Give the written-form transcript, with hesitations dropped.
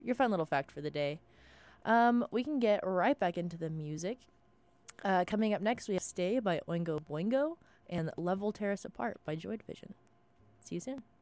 your fun little fact for the day. We can get right back into the music. Coming up next, we have Stay by Oingo Boingo and Level Terrace Apart by Joy Division. See you soon.